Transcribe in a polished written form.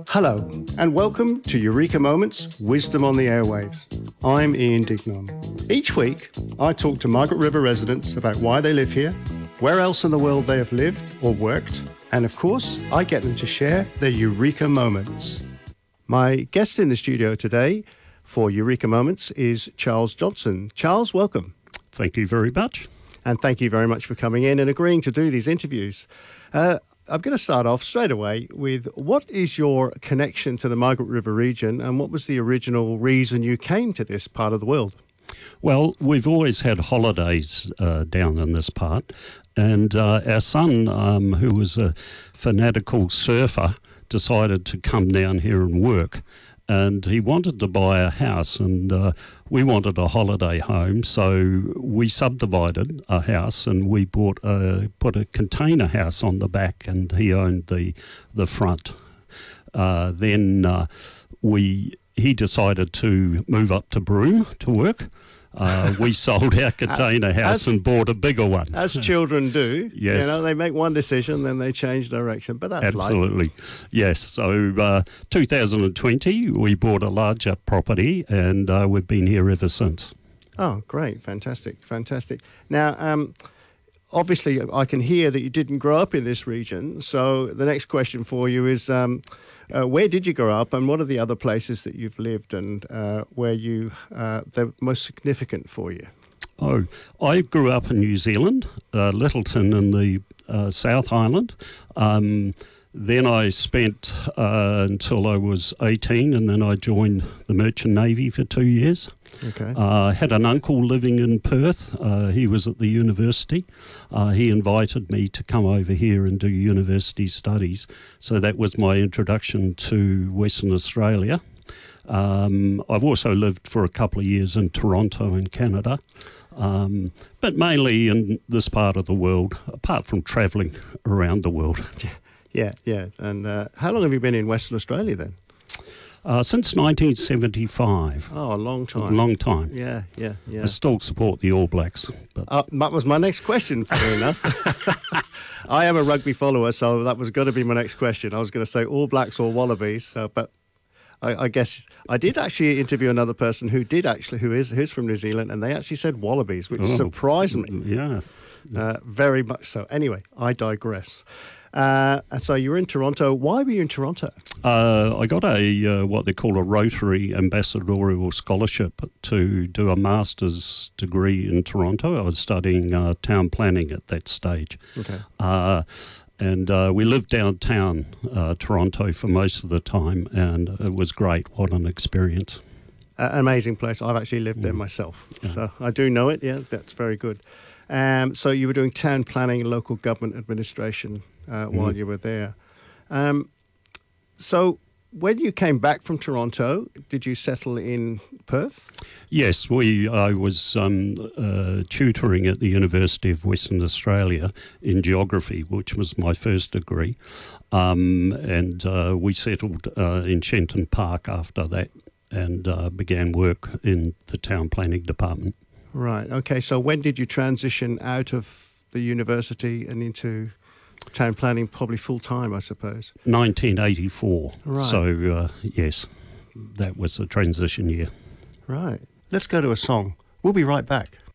Hello, and welcome to Eureka Moments, Wisdom on the Airwaves. I'm Ian Dignon. Each week, I talk to Margaret River residents about why they live here, where else in the world they have lived or worked, and of course, I get them to share their Eureka Moments. My guest in the studio today for Eureka Moments is Charles Johnson. Charles, welcome. Thank you very much. And thank you very much for coming in and agreeing to do these interviews. I'm going to start off straight away with what is your connection to the Margaret River region and what was the original reason you came to this part of the world? Well, we've always had holidays down in this part, and our son, who was a fanatical surfer, decided to come down here and work. And he wanted to buy a house, and we wanted a holiday home, so we subdivided a house and we put a container house on the back, and he owned the front. Then he decided to move up to Broome to work. We sold our container house and bought a bigger one. As children do. Yes. You know, they make one decision, then they change direction, but that's Absolutely. life. Yes. So 2020, we bought a larger property, and we've been here ever since. Oh, great. Fantastic. Now, obviously, I can hear that you didn't grow up in this region, so the next question for you is where did you grow up, and what are the other places that you've lived and where they're most significant for you? Oh, I grew up in New Zealand, Lyttelton in the South Island. Then I spent until I was 18, and then I joined the Merchant Navy for 2 years. Okay. I had an uncle living in Perth. He was at the university. He invited me to come over here and do university studies. So that was my introduction to Western Australia. I've also lived for a couple of years in Toronto in Canada, but mainly in this part of the world, apart from travelling around the world. Yeah. And how long have you been in Western Australia then? Since 1975. Oh, a long time. A long time. Yeah. I still support the All Blacks. But that was my next question, funny enough. I am a rugby follower, so that was going to be my next question. I was going to say All Blacks or Wallabies, but I guess I did actually interview another person who's from New Zealand, and they actually said Wallabies, which surprised me. Yeah. Very much so. Anyway, I digress. So you were in Toronto. Why were you in Toronto? I got what they call a Rotary Ambassadorial Scholarship to do a master's degree in Toronto. I was studying town planning at that stage. Okay. And we lived downtown Toronto for most of the time, and it was great. What an experience. Amazing place. I've actually lived there myself, so I do know it. Yeah, that's very good. So you were doing town planning and local government administration while you were there. So when you came back from Toronto, did you settle in Perth? Yes, I was tutoring at the University of Western Australia in geography, which was my first degree. And we settled in Shenton Park after that and began work in the town planning department. Right. Okay. So when did you transition out of the university and into town planning, probably full time, I suppose? 1984. Right. So, yes, that was a transition year. Right. Let's go to a song. We'll be right back.